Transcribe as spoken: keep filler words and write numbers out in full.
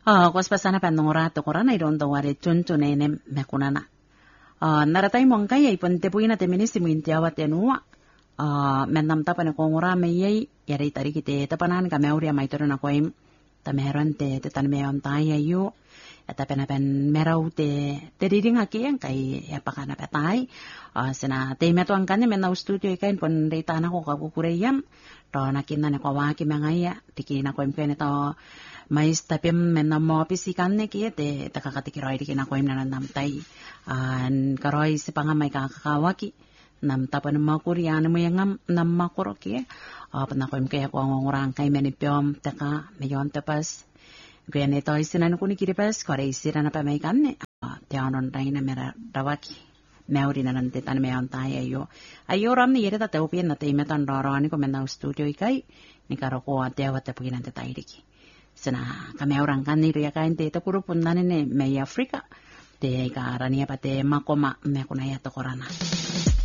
Ah, kos pasana panora to korana irondo ware tuntu nene mekunana. Ah, naratai mongkai ai ponte puina te minisi muintiawa te nuwa. Ah, menam tapane kongora meyai yari tari kite tapanan ka meuria maitoro na koim. Ta meron te te tan meon tai ayu. Eta pena pen merau te te riringa kien kai ya pakana petai. Ah, sena te meto angkane mena studio ikain pon reita na ko kakukureyam. To nakinna ne ko waki mengaya tikina koim kene to mais tapim mena mo pisikan ne kia te takakatikiroi dikina koim na namtai an karoi sipanga mai kakawaki nam tapan makuri anu mo yang nam makuro kia apa na koim kaya ko ngorang kai meni piom teka meyon tepas gene to isinan kuni kiripas kore isirana pa mai kanne te anon raina mera dawaki meuri na nante tan meon tai ayo ayo ram ni yere ta te upien na te metan rarani ko mena studio ikai ni karo ko te awat te puginan te tai diki sena kami orang kan ni ria kain te puro punane ne mei Afrika te ka rania pate makoma me kuna ya to korana.